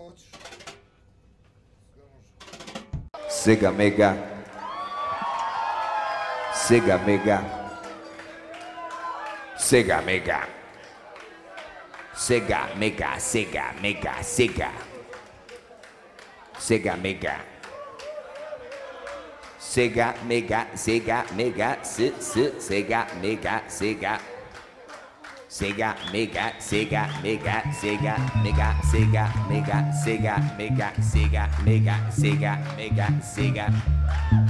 Sega Mega. Sega Mega. Sega Mega. Sega Mega. Sega Mega. Sega. Sega Mega. Sega Mega. Sega Mega. Sega Mega. Sega. Sega Mega. Sega Mega. Sega Mega. Sega Mega. Sega Mega. Sega Mega. Sega Mega. Sega.